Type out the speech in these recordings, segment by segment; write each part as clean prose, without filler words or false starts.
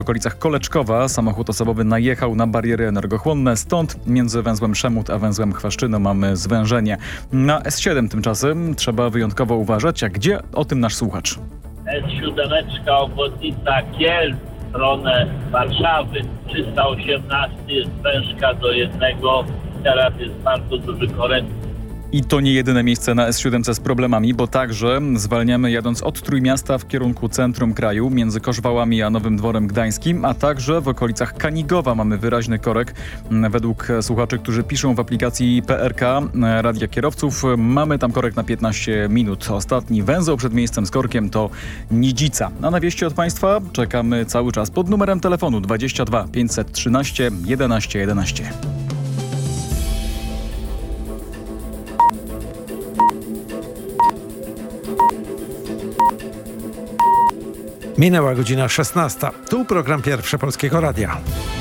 W okolicach Koleczkowa samochód osobowy najechał na bariery energochłonne, stąd między węzłem Szemut a węzłem Chwaszczyno mamy zwężenie. Na S7 tymczasem trzeba wyjątkowo uważać, a gdzie o tym nasz słuchacz? S7, obwodnica Kielc w stronę Warszawy, 318 jest wężka do jednego, teraz jest bardzo duży korek. I to nie jedyne miejsce na S7 z problemami, bo także zwalniamy jadąc od Trójmiasta w kierunku centrum kraju, między Koszwałami a Nowym Dworem Gdańskim, a także w okolicach Kanigowa mamy wyraźny korek. Według słuchaczy, którzy piszą w aplikacji PRK Radia Kierowców, mamy tam korek na 15 minut. Ostatni węzeł przed miejscem z korkiem to Nidzica. A na wieści od Państwa czekamy cały czas pod numerem telefonu 22 513 11 11. Minęła godzina 16. Tu program Pierwszy Polskiego Radia.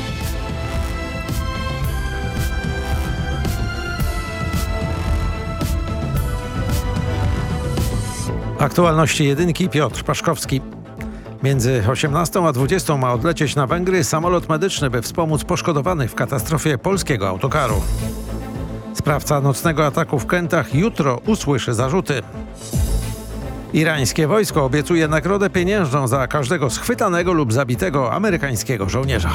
Aktualności jedynki Piotr Paszkowski. Między 18 a 20 ma odlecieć na Węgry samolot medyczny, by wspomóc poszkodowanych w katastrofie polskiego autokaru. Sprawca nocnego ataku w Kętach jutro usłyszy zarzuty. Irańskie wojsko obiecuje nagrodę pieniężną za każdego schwytanego lub zabitego amerykańskiego żołnierza.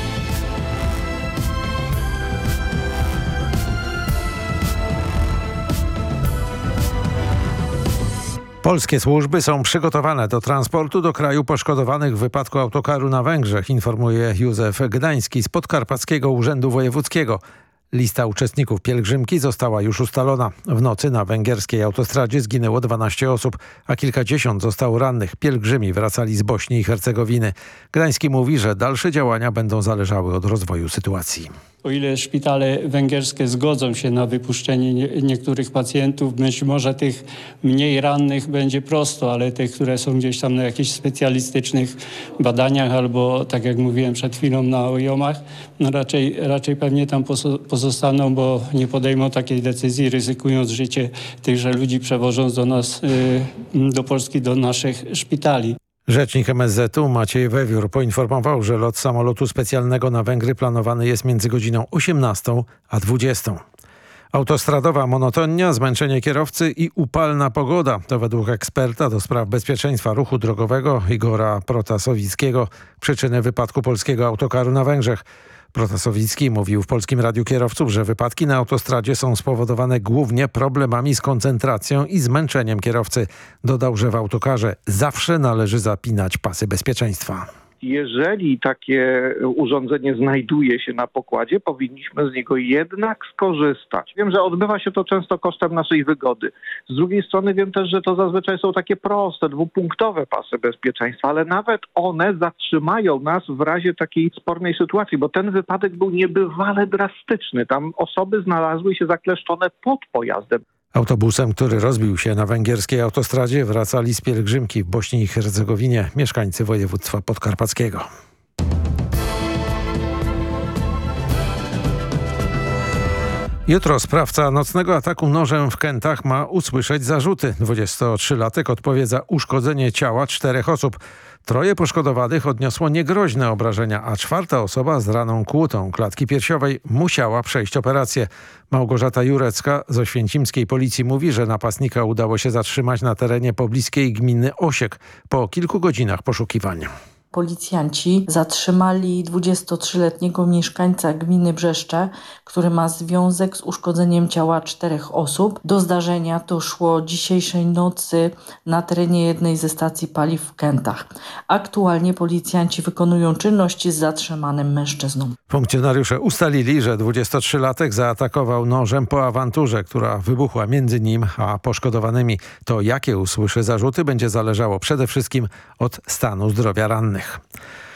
Polskie służby są przygotowane do transportu do kraju poszkodowanych w wypadku autokaru na Węgrzech, informuje Józef Gdański z Podkarpackiego Urzędu Wojewódzkiego. Lista uczestników pielgrzymki została już ustalona. W nocy na węgierskiej autostradzie zginęło 12 osób, a kilkadziesiąt zostało rannych. Pielgrzymi wracali z Bośni i Hercegowiny. Gdański mówi, że dalsze działania będą zależały od rozwoju sytuacji. O ile szpitale węgierskie zgodzą się na wypuszczenie niektórych pacjentów, być może tych mniej rannych będzie prosto, ale tych, które są gdzieś tam na jakichś specjalistycznych badaniach albo, tak jak mówiłem przed chwilą, na OJOM-ach, no raczej pewnie tam pozostaną, bo nie podejmą takiej decyzji, ryzykując życie tychże ludzi, przewożąc do nas, do Polski, do naszych szpitali. Rzecznik MSZ-u Maciej Wewiór poinformował, że lot samolotu specjalnego na Węgry planowany jest między godziną 18 a 20. Autostradowa monotonia, zmęczenie kierowcy i upalna pogoda to według eksperta do spraw bezpieczeństwa ruchu drogowego Igora Protasowickiego przyczyny wypadku polskiego autokaru na Węgrzech. Protasowicki mówił w Polskim Radiu Kierowców, że wypadki na autostradzie są spowodowane głównie problemami z koncentracją i zmęczeniem kierowcy. Dodał, że w autokarze zawsze należy zapinać pasy bezpieczeństwa. Jeżeli takie urządzenie znajduje się na pokładzie, powinniśmy z niego jednak skorzystać. Wiem, że odbywa się to często kosztem naszej wygody. Z drugiej strony wiem też, że to zazwyczaj są takie proste, dwupunktowe pasy bezpieczeństwa, ale nawet one zatrzymają nas w razie takiej spornej sytuacji, bo ten wypadek był niebywale drastyczny. Tam osoby znalazły się zakleszczone pod pojazdem. Autobusem, który rozbił się na węgierskiej autostradzie, wracali z pielgrzymki w Bośni i Hercegowinie mieszkańcy województwa podkarpackiego. Jutro sprawca nocnego ataku nożem w Kętach ma usłyszeć zarzuty. 23-latek odpowie za uszkodzenie ciała 4 osób. 3 poszkodowanych odniosło niegroźne obrażenia, a 4 osoba z raną kłutą klatki piersiowej musiała przejść operację. Małgorzata Jurecka z oświęcimskiej policji mówi, że napastnika udało się zatrzymać na terenie pobliskiej gminy Osiek po kilku godzinach poszukiwań. Policjanci zatrzymali 23-letniego mieszkańca gminy Brzeszcze, który ma związek z uszkodzeniem ciała 4 osób. Do zdarzenia doszło dzisiejszej nocy na terenie jednej ze stacji paliw w Kętach. Aktualnie policjanci wykonują czynności z zatrzymanym mężczyzną. Funkcjonariusze ustalili, że 23-latek zaatakował nożem po awanturze, która wybuchła między nim a poszkodowanymi. To jakie usłyszy zarzuty będzie zależało przede wszystkim od stanu zdrowia rannych.